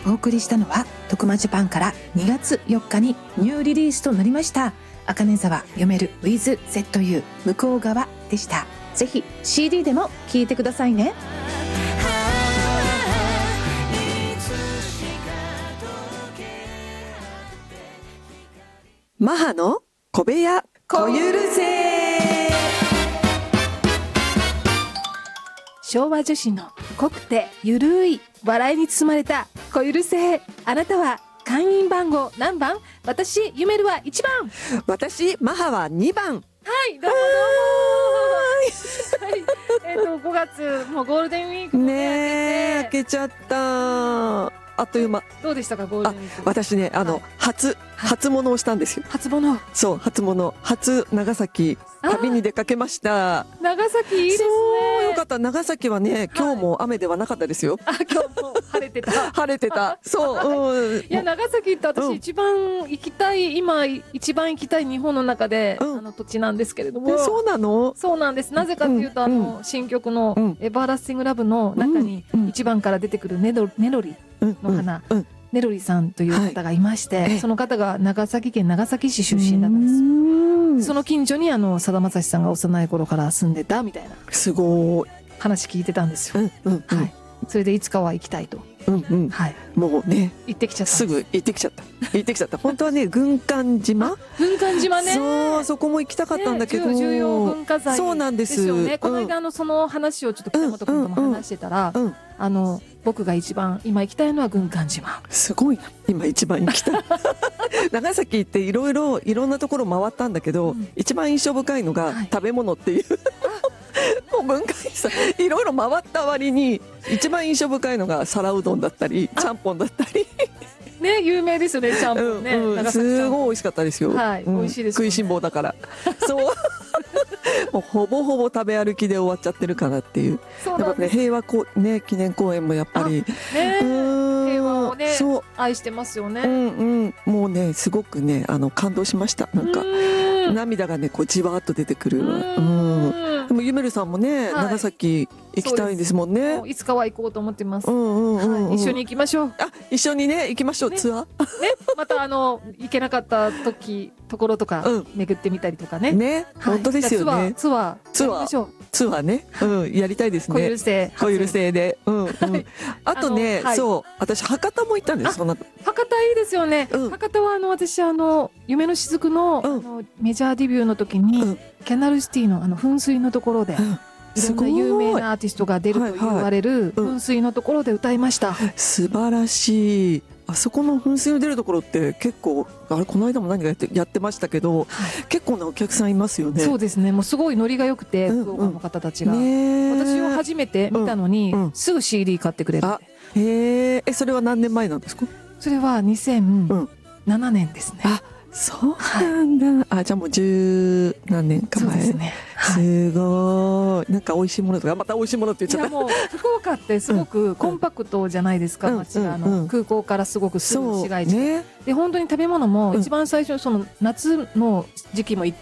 お送りしたのは徳間ジャパンから2月4日にニューリリースとなりました茜沢読める with ZU 向こう側でした。ぜひ CD でも聴いてくださいね。 マハの小部屋小許せ。 昭和女子の濃くてゆるい笑いに包まれた小許せ。あなたは会員番号何番？私ゆめるは1番。 私マハは2番。 はい、どうもどうも。はい、5月もうゴールデンウィークもね明けちゃった。あっという間。 どうでしたかゴールデンウィーク？ 私ね初物をしたんですよ。 初物。 そう、初物。初長崎旅に出かけました。 長崎いいですね。 そうよかった。長崎はね今日も雨ではなかったですよ。 今日も晴れてた。 晴れてた。そう。 いや長崎って私一番行きたい、今一番行きたい日本の中で、土地なんですけれども。 そうなの？ そうなんです。なぜかというと新曲のエバーラスティングラブの中に1番から出てくるネロリの花。ネロリさんという方がいまして、その方が長崎県長崎市出身だったんです。その近所にさだまさしさんが幼い頃から住んでたみたいなすごい話聞いてたんですよ。はい。それでいつかは行きたいと。はい。 もうね行ってきちゃった。 すぐ行ってきちゃった本当はね軍艦島ね。そう、そこも行きたかったんだけど、 重要文化財そうなんですよね。この間その話をちょっと北本君とも話してたら、僕が一番今行きたいのは軍艦島。 すごいな。今一番行きたい。長崎っていろんなところ回ったんだけど、一番印象深いのが食べ物っていう。もう文化遺産いろいろ回った割に一番印象深いのが皿うどんだったりちゃんぽんだったりね、有名ですよね、ちゃんぽんね。 すごい美味しかったですよ。 はい、美味しいです。 食いしん坊だから。そう。もうほぼほぼ食べ歩きで終わっちゃってるかなっていう。やっぱね、平和記念公園もやっぱり平和をね愛してますよね。 もうねすごくね感動しました。なんか涙がねこうじわーっと出てくる。でもゆめるさんもね長崎行きたいですもんね。 いつかは行こうと思ってます。一緒に行きましょう。 一緒にね行きましょう。ツアーね、 また行けなかったところとか巡ってみたりとかね。 ね、本当ですよね。 ツアーね、 やりたいですね。小許せで。あとね、そう私博多も行ったんです。博多いいですよね。博多は私夢の雫のメジャーデビューの時にキャナルシティの噴水のところで。いろんな有名なアーティストが出ると言われる噴水のところで歌いました。 素晴らしい。あそこの噴水の出るところって結構この間も何かやってましたけど、結構なお客さんいますよね。 そうですね。もうすごいノリが良くて福岡の方たちが私を初めて見たのにすぐ CD 買ってくれる。 それは何年前なんですか？ それは2007年ですね。 そうなんだ。じゃあもう十何年か前。そうですね。すごい。なんか美味しいものとかまた美味しいものって言っちゃった。 いやもう福岡ってすごくコンパクトじゃないですか。街が空港からすごくすぐ市街地で本当に食べ物も一番最初その夏の時期も行っ